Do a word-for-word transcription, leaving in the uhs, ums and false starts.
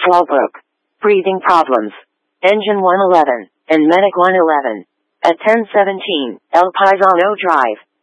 Fallbrook. Breathing problems. Engine one eleven, and Medic one eleven. At ten seventeen, El Paisano Drive.